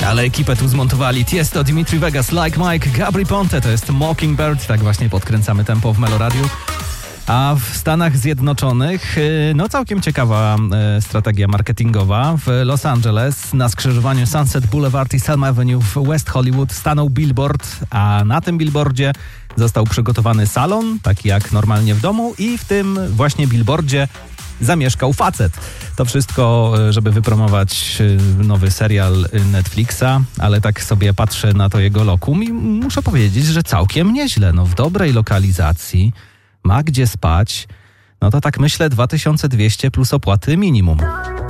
Ale ekipę tu zmontowali Tiesto, Dimitri Vegas, Like Mike, Gabry Ponte. To jest Mockingbird. Tak właśnie podkręcamy tempo w Meloradiu. A w Stanach Zjednoczonych, całkiem ciekawa strategia marketingowa. W Los Angeles na skrzyżowaniu Sunset Boulevard i Selma Avenue w West Hollywood stanął billboard, a na tym billboardzie został przygotowany salon, taki jak normalnie w domu, i w tym właśnie billboardzie zamieszkał facet. To wszystko, żeby wypromować nowy serial Netflixa, ale tak sobie patrzę na to jego lokum i muszę powiedzieć, że całkiem nieźle. W dobrej lokalizacji, ma gdzie spać. To tak myślę 2200 plus opłaty minimum.